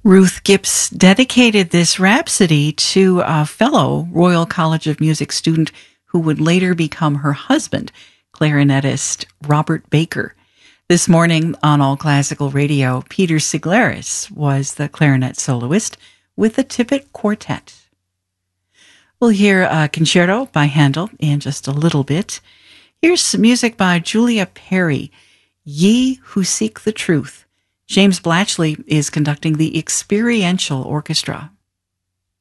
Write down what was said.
Ruth Gibbs dedicated this rhapsody to a fellow Royal College of Music student who would later become her husband, clarinetist Robert Baker. This morning on All Classical Radio, Peter Siglaris was the clarinet soloist with the Tippett Quartet. We'll hear a concerto by Handel in just a little bit. Here's some music by Julia Perry, Ye Who Seek the Truth. James Blatchley is conducting the Experiential Orchestra.